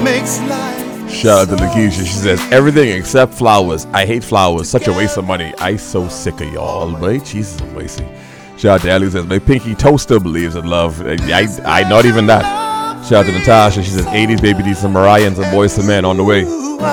makes life. Shout out to Lakeisha. She says, everything except flowers. I hate flowers. Such a waste of money. I so sick of y'all, mate. Jesus Almighty. Shout out to Ellie. Says, my pinky toaster believes in love. I not even that. Shout out to Natasha. She says, 80s Baby D, some Mariah and some Boys to Men on the way.